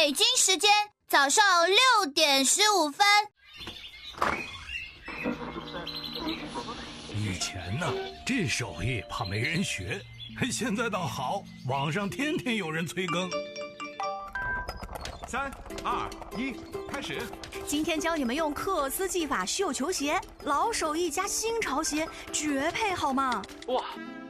北京时间早上6:15。 以前呢，这手艺怕没人学，现在倒好，网上天天有人催更。 3、2、1，开始！ 今天教你们用克斯技法绣球鞋，老手艺加新潮鞋，绝配好吗？ 哇，